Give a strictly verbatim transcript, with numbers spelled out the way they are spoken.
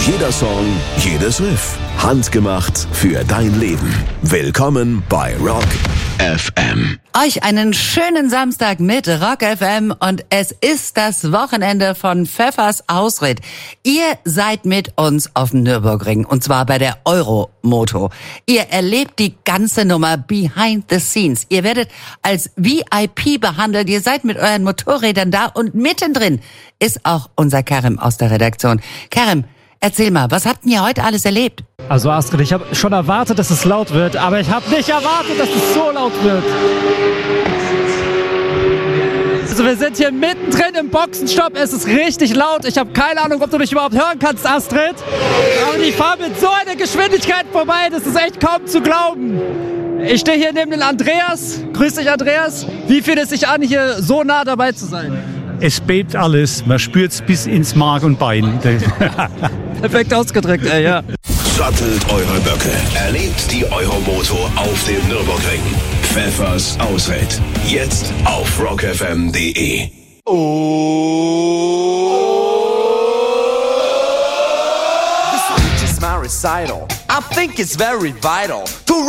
Jeder Song, jedes Riff. Handgemacht für dein Leben. Willkommen bei Rock F M. Euch einen schönen Samstag mit Rock F M und es ist das Wochenende von Pfeffers Ausritt. Ihr seid mit uns auf dem Nürburgring und zwar bei der Euromoto. Ihr erlebt die ganze Nummer behind the scenes. Ihr werdet als V I P behandelt. Ihr seid mit euren Motorrädern da und mittendrin ist auch unser Karim aus der Redaktion. Karim, erzähl mal, was habt ihr heute alles erlebt? Also Astrid, ich habe schon erwartet, dass es laut wird, aber ich habe nicht erwartet, dass es so laut wird. Also wir sind hier mittendrin im Boxenstopp, es ist richtig laut. Ich habe keine Ahnung, ob du mich überhaupt hören kannst, Astrid. Aber ich fahre mit so einer Geschwindigkeit vorbei, das ist echt kaum zu glauben. Ich stehe hier neben den Andreas. Grüß dich, Andreas. Wie fühlt es sich an, hier so nah dabei zu sein? Es bebt alles, man spürt es bis ins Mark und Bein. Perfekt ausgedrückt, ey, ja. Sattelt eure Böcke. Erlebt die Euromoto auf dem Nürburgring. Pfeffers Ausritt. Jetzt auf rock f m punkt d e. This is my recital. I think it's very vital to